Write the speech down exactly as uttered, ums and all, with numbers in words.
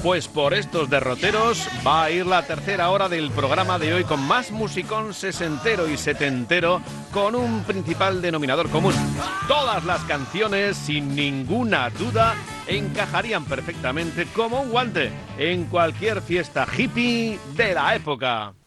Pues por estos derroteros va a ir la tercera hora del programa de hoy con más musicón sesentero y setentero con un principal denominador común. Todas las canciones, sin ninguna duda, encajarían perfectamente como un guante en cualquier fiesta hippie de la época.